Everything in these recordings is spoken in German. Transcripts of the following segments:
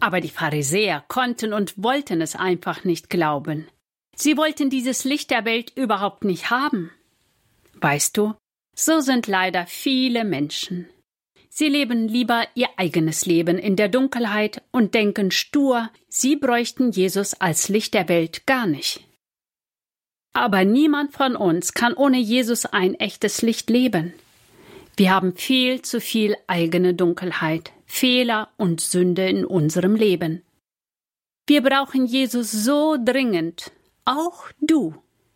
Aber die Pharisäer konnten und wollten es einfach nicht glauben. Sie wollten dieses Licht der Welt überhaupt nicht haben. Weißt du, so sind leider viele Menschen. Sie leben lieber ihr eigenes Leben in der Dunkelheit und denken stur, sie bräuchten Jesus als Licht der Welt gar nicht. Aber niemand von uns kann ohne Jesus ein echtes Licht leben. Wir haben viel zu viel eigene Dunkelheit, Fehler und Sünde in unserem Leben. Wir brauchen Jesus so dringend, auch du.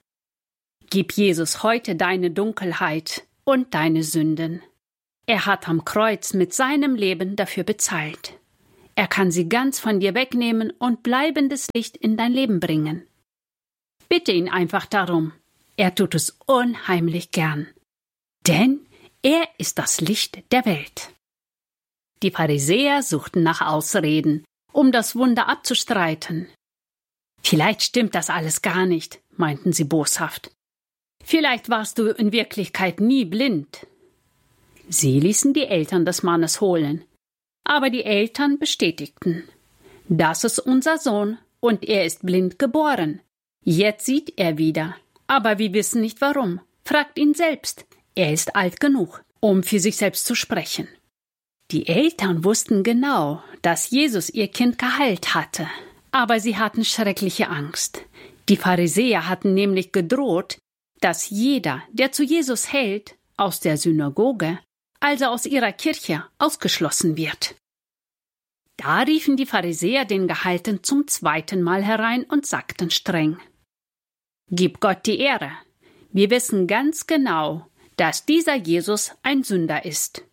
Gib Jesus heute deine Dunkelheit und deine Sünden. Er hat am Kreuz mit seinem Leben dafür bezahlt. Er kann sie ganz von dir wegnehmen und bleibendes Licht in dein Leben bringen. Bitte ihn einfach darum. Er tut es unheimlich gern. Denn er ist das Licht der Welt. Die Pharisäer suchten nach Ausreden, um das Wunder abzustreiten. Vielleicht stimmt das alles gar nicht, meinten sie boshaft. Vielleicht warst du in Wirklichkeit nie blind. Sie ließen die Eltern des Mannes holen. Aber die Eltern bestätigten: Das ist unser Sohn und er ist blind geboren. Jetzt sieht er wieder. Aber wir wissen nicht warum. Fragt ihn selbst. Er ist alt genug, um für sich selbst zu sprechen. Die Eltern wussten genau, dass Jesus ihr Kind geheilt hatte. Aber sie hatten schreckliche Angst. Die Pharisäer hatten nämlich gedroht, dass jeder, der zu Jesus hält, aus der Synagoge, also aus ihrer Kirche, ausgeschlossen wird. Da riefen die Pharisäer den Geheilten zum zweiten Mal herein und sagten streng: Gib Gott die Ehre. Wir wissen ganz genau, dass dieser Jesus ein Sünder ist.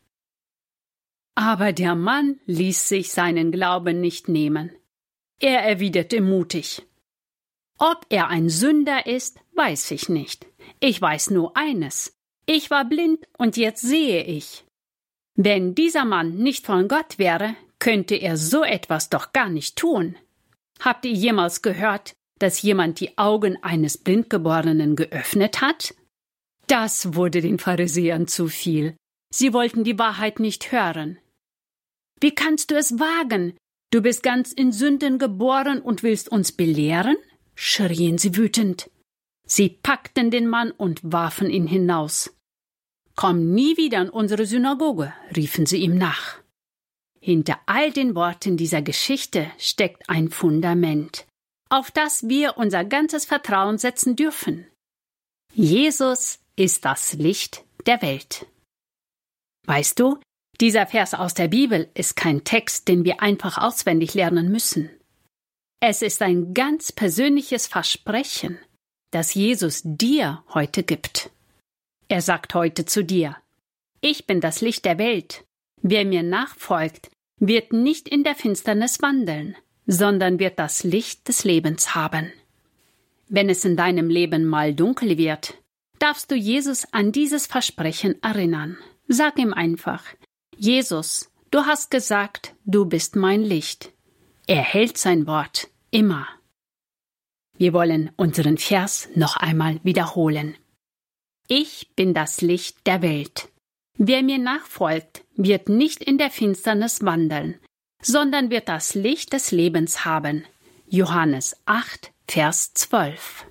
Aber der Mann ließ sich seinen Glauben nicht nehmen. Er erwiderte mutig: Ob er ein Sünder ist, weiß ich nicht. Ich weiß nur eines: Ich war blind und jetzt sehe ich. Wenn dieser Mann nicht von Gott wäre, könnte er so etwas doch gar nicht tun. Habt ihr jemals gehört, dass jemand die Augen eines Blindgeborenen geöffnet hat? Das wurde den Pharisäern zu viel. Sie wollten die Wahrheit nicht hören. Wie kannst du es wagen? Du bist ganz in Sünden geboren und willst uns belehren? Schrien sie wütend. Sie packten den Mann und warfen ihn hinaus. Komm nie wieder in unsere Synagoge, riefen sie ihm nach. Hinter all den Worten dieser Geschichte steckt ein Fundament, auf das wir unser ganzes Vertrauen setzen dürfen. Jesus ist das Licht der Welt. Weißt du, dieser Vers aus der Bibel ist kein Text, den wir einfach auswendig lernen müssen. Es ist ein ganz persönliches Versprechen, das Jesus dir heute gibt. Er sagt heute zu dir: Ich bin das Licht der Welt. Wer mir nachfolgt, wird nicht in der Finsternis wandeln, sondern wird das Licht des Lebens haben. Wenn es in deinem Leben mal dunkel wird, darfst du Jesus an dieses Versprechen erinnern. Sag ihm einfach: Jesus, du hast gesagt, du bist mein Licht. Er hält sein Wort immer. Wir wollen unseren Vers noch einmal wiederholen. Ich bin das Licht der Welt. Wer mir nachfolgt, wird nicht in der Finsternis wandeln, sondern wird das Licht des Lebens haben. Johannes 8, Vers 12.